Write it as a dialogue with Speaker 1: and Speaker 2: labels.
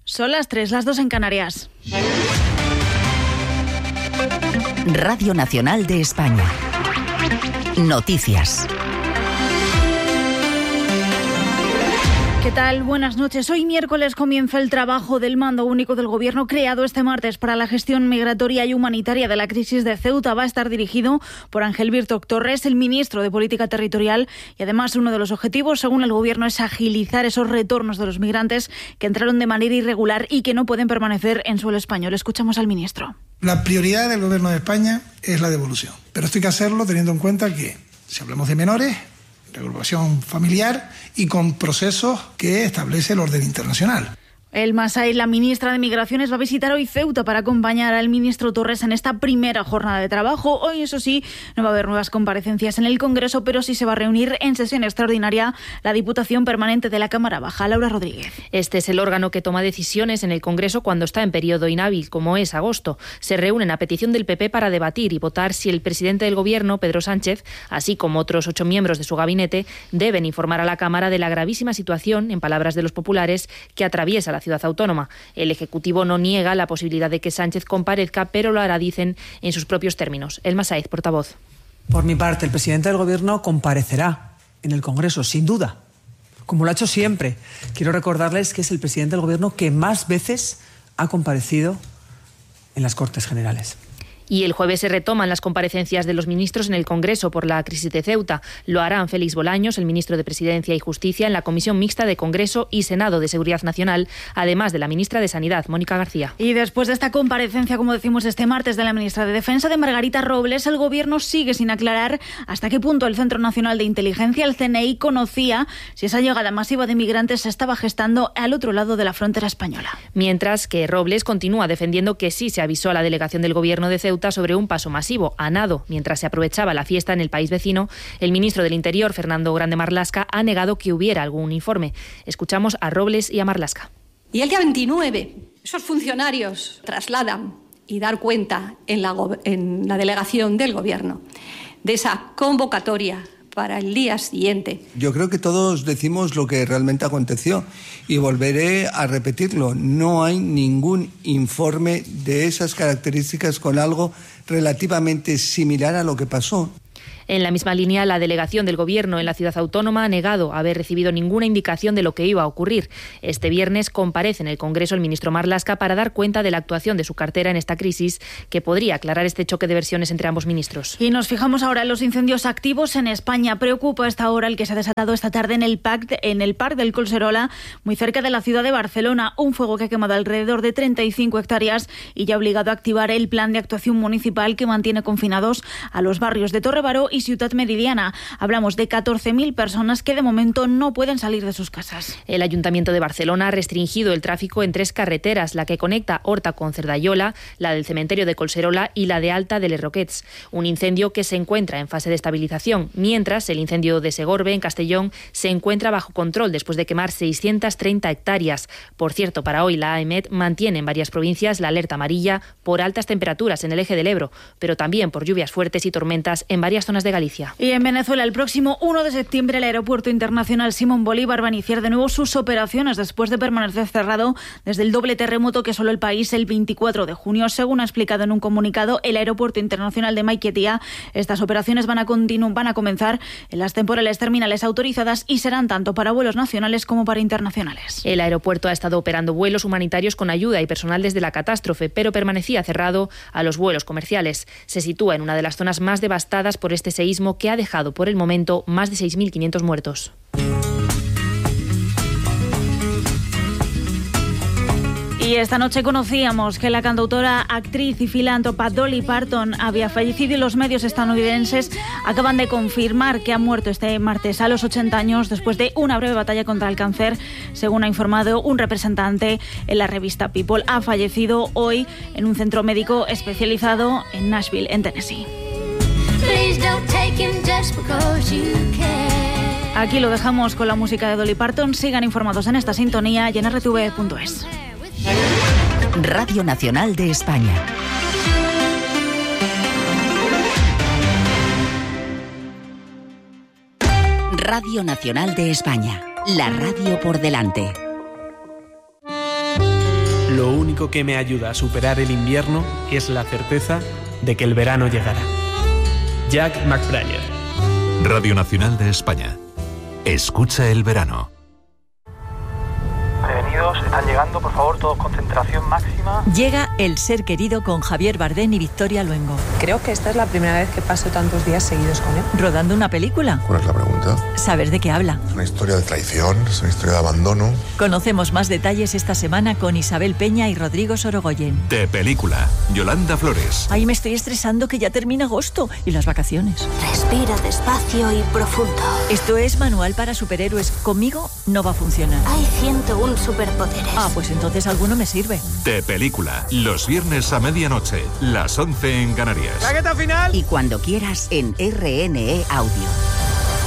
Speaker 1: Son las 3, las 2 en Canarias.
Speaker 2: Radio Nacional de España. Noticias.
Speaker 1: ¿Qué tal? Buenas noches. Hoy miércoles comienza el trabajo del Mando Único del Gobierno creado este martes para la gestión migratoria y humanitaria de la crisis de Ceuta. Va a estar dirigido por Ángel Virtoc Torres, el ministro de Política Territorial, y además uno de los objetivos, según el Gobierno, es agilizar esos retornos de los migrantes que entraron de manera irregular y que no pueden permanecer en suelo español. Escuchamos al ministro.
Speaker 3: La prioridad del Gobierno de España es la devolución, pero esto hay que hacerlo teniendo en cuenta que, si hablamos de menores, regulación familiar y con procesos que establece el orden internacional.
Speaker 1: El Masai, la ministra de Migraciones, va a visitar hoy Ceuta para acompañar al ministro Torres en esta primera jornada de trabajo. Hoy, eso sí, no va a haber nuevas comparecencias en el Congreso, pero sí se va a reunir en sesión extraordinaria la Diputación Permanente de la Cámara Baja. Laura Rodríguez.
Speaker 4: Este es el órgano que toma decisiones en el Congreso cuando está en periodo inhábil, como es agosto. Se reúnen a petición del PP para debatir y votar si el presidente del Gobierno, Pedro Sánchez, así como otros 8 miembros de su gabinete, deben informar a la Cámara de la gravísima situación, en palabras de los populares, que atraviesa la ciudad autónoma. El Ejecutivo no niega la posibilidad de que Sánchez comparezca, pero lo hará, dicen, en sus propios términos. Elma Sáez, portavoz.
Speaker 5: Por mi parte, el presidente del Gobierno comparecerá en el Congreso, sin duda, como lo ha hecho siempre. Quiero recordarles que es el presidente del Gobierno que más veces ha comparecido en las Cortes Generales.
Speaker 4: Y el jueves se retoman las comparecencias de los ministros en el Congreso por la crisis de Ceuta. Lo harán Félix Bolaños, el ministro de Presidencia y Justicia, en la Comisión Mixta de Congreso y Senado de Seguridad Nacional, además de la ministra de Sanidad, Mónica García.
Speaker 1: Y después de esta comparecencia, como decimos este martes, de la ministra de Defensa, de Margarita Robles, el Gobierno sigue sin aclarar hasta qué punto el Centro Nacional de Inteligencia, el CNI, conocía si esa llegada masiva de migrantes se estaba gestando al otro lado de la frontera española.
Speaker 4: Mientras que Robles continúa defendiendo que sí se avisó a la delegación del Gobierno de Ceuta sobre un paso masivo a nado mientras se aprovechaba la fiesta en el país vecino, el ministro del Interior, Fernando Grande Marlaska, ha negado que hubiera algún informe. Escuchamos a Robles y a Marlaska.
Speaker 6: Y el día 29, esos funcionarios trasladan y dar cuenta en la delegación del Gobierno de esa convocatoria para el día siguiente.
Speaker 7: Yo creo que todos decimos lo que realmente aconteció y volveré a repetirlo. No hay ningún informe de esas características con algo relativamente similar a lo que pasó.
Speaker 4: En la misma línea, la delegación del Gobierno en la ciudad autónoma ha negado haber recibido ninguna indicación de lo que iba a ocurrir. Este viernes comparece en el Congreso el ministro Marlaska para dar cuenta de la actuación de su cartera en esta crisis, que podría aclarar este choque de versiones entre ambos ministros.
Speaker 1: Y nos fijamos ahora en los incendios activos en España. Preocupa a esta hora el que se ha desatado esta tarde en el Parc del Collserola, muy cerca de la ciudad de Barcelona. Un fuego que ha quemado alrededor de 35 hectáreas y ya ha obligado a activar el plan de actuación municipal que mantiene confinados a los barrios de Torrebaró y Ciutat Meridiana. Hablamos de 14.000 personas que de momento no pueden salir de sus casas.
Speaker 4: El Ayuntamiento de Barcelona ha restringido el tráfico en 3 carreteras, la que conecta Horta con Cerdayola, la del cementerio de Collserola y la de Alta de Les Roquets. Un incendio que se encuentra en fase de estabilización, mientras el incendio de Segorbe, en Castellón, se encuentra bajo control después de quemar 630 hectáreas. Por cierto, para hoy la AEMET mantiene en varias provincias la alerta amarilla por altas temperaturas en el eje del Ebro, pero también por lluvias fuertes y tormentas en varias zonas de Galicia.
Speaker 1: Y en Venezuela, el próximo 1 de septiembre, el Aeropuerto Internacional Simón Bolívar va a iniciar de nuevo sus operaciones después de permanecer cerrado desde el doble terremoto que asoló el país el 24 de junio. Según ha explicado en un comunicado el Aeropuerto Internacional de Maiquetía, estas operaciones van a comenzar en las temporales terminales autorizadas y serán tanto para vuelos nacionales como para internacionales.
Speaker 4: El aeropuerto ha estado operando vuelos humanitarios con ayuda y personal desde la catástrofe, pero permanecía cerrado a los vuelos comerciales. Se sitúa en una de las zonas más devastadas por este seísmo que ha dejado por el momento más de 6.500 muertos.
Speaker 1: Y esta noche conocíamos que la cantautora, actriz y filántropa Dolly Parton había fallecido y los medios estadounidenses acaban de confirmar que ha muerto este martes a los 80 años después de una breve batalla contra el cáncer, según ha informado un representante en la revista People. Ha fallecido hoy en un centro médico especializado en Nashville, en Tennessee. Aquí lo dejamos con la música de Dolly Parton. Sigan informados en esta sintonía y en rtv.es.
Speaker 2: Radio Nacional de España. Radio Nacional de España. La radio por delante.
Speaker 8: Lo único que me ayuda a superar el invierno es la certeza de que el verano llegará. Jack McBrayer.
Speaker 9: Radio Nacional de España. Escucha el verano.
Speaker 10: Prevenidos, están llegando, por favor, todos concentración máxima.
Speaker 11: Llega El ser querido con Javier Bardem y Victoria Luengo.
Speaker 12: Creo que esta es la primera vez que paso tantos días seguidos con él.
Speaker 11: ¿Rodando una película?
Speaker 13: ¿Cuál es la pregunta?
Speaker 11: ¿Sabes de qué habla?
Speaker 13: Es una historia de traición, es una historia de abandono.
Speaker 11: Conocemos más detalles esta semana con Isabel Peña y Rodrigo Sorogoyen.
Speaker 9: De película, Yolanda Flores.
Speaker 11: Ay, me estoy estresando que ya termina agosto y las vacaciones.
Speaker 14: Respira despacio y profundo.
Speaker 11: Esto es Manual para Superhéroes. Conmigo no va a funcionar.
Speaker 14: Hay 101 superpoderes.
Speaker 11: Ah, pues entonces alguno me sirve.
Speaker 9: De película, los viernes a medianoche, las 11 en Canarias.
Speaker 10: ¡Claqueta final!
Speaker 2: Y cuando quieras en RNE Audio.